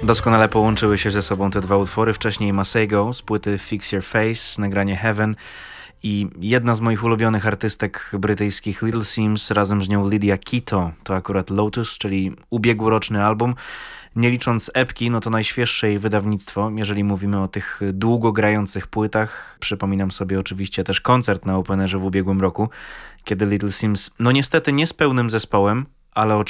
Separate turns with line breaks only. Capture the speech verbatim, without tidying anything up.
Doskonale połączyły się ze sobą te dwa utwory. Wcześniej Masego z płyty Fix Your Face, nagranie Heaven, i jedna z moich ulubionych artystek brytyjskich Little Sims, razem z nią Lydia Kito, to akurat Lotus, czyli ubiegłoroczny album. Nie licząc epki, no to najświeższe jej wydawnictwo, jeżeli mówimy o tych długo grających płytach. Przypominam sobie oczywiście też koncert na Openerze w ubiegłym roku, kiedy Little Sims, no niestety nie z pełnym zespołem, ale